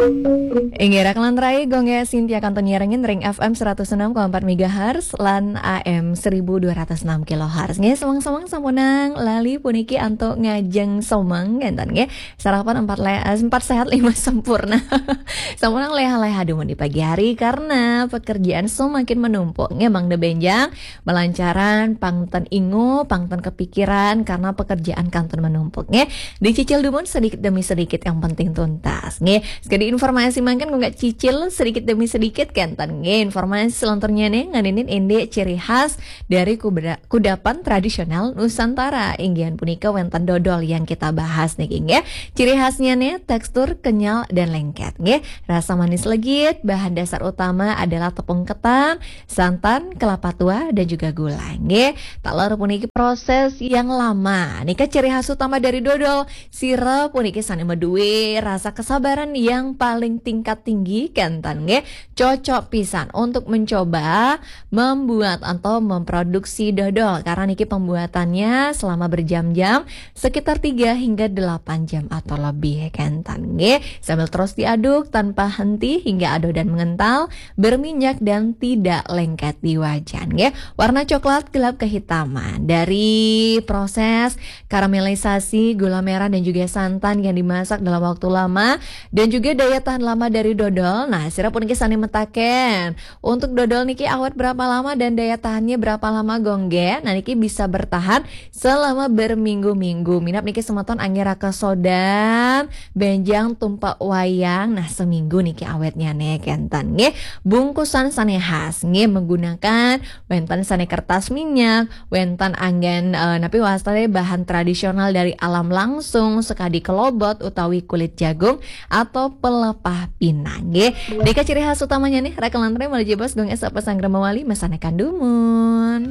Ingira kelantrai gongnya Cynthia kanton nyerengin ring FM 106,4 MHz lan AM 1206 kHz. Nge semang-semang sampunang lali puniki antuk ngajeng somang gentan nge sarapan 4 sehat 5 sempurna. Sampunang leha-leha dumun di pagi hari karena pekerjaan semakin menumpuk. Nge Mang de benjang melancaran pangten ingu, pangten kepikiran karena pekerjaan kanton menumpuk. Nge dicicil dumun sedikit demi sedikit yang penting tuntas. Nge sekali informasi mangkan gue nggak cicil sedikit demi sedikit kentan nge informasi selontornya nih nganinin inde ciri khas dari kudapan tradisional Nusantara inggian punika wenten dodol yang kita bahas nih ya. Ciri khasnya nih tekstur kenyal dan lengket nge rasa manis legit, bahan dasar utama adalah tepung ketan, santan, kelapa tua dan juga gula nge. Tak lor puniki proses yang lama nika ciri khas utama dari dodol sirup puniki sani medue rasa kesabaran yang paling tingkat tinggi kentan nge cocok pisan untuk mencoba membuat atau memproduksi dodol karena niki pembuatannya selama berjam-jam sekitar 3 hingga 8 jam atau lebih kentan nge sambil terus diaduk tanpa henti hingga adonan mengental berminyak dan tidak lengket di wajan nge warna coklat gelap kehitaman dari proses karamelisasi gula merah dan juga santan yang dimasak dalam waktu lama dan juga daya tahan lama dari dodol. Nah, sirup niki sani metaken. Untuk dodol niki awet berapa lama dan daya tahannya berapa lama gongge? Nah, niki bisa bertahan selama berminggu-minggu. Minap niki semeton angger kesodan, benjang tumpak wayang. Nah, seminggu niki awetnya nih kentan nge. Bungkusan sani khas nge menggunakan wentan sani kertas minyak, wentan anggen napi wastane bahan tradisional dari alam langsung sekadi kelobot utawi kulit jagung atau pelepah pinang nge. Deka ciri khas utamanya nih rekelan tre malah jebas gong esa pesang Mawali mesanekan dumun.